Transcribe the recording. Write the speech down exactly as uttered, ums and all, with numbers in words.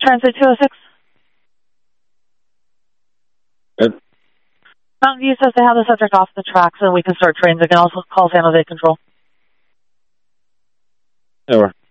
Transit two oh six. Good. Mountain View says they have the subject off the tracks and we can start trains. They can also call San Jose Control. Over.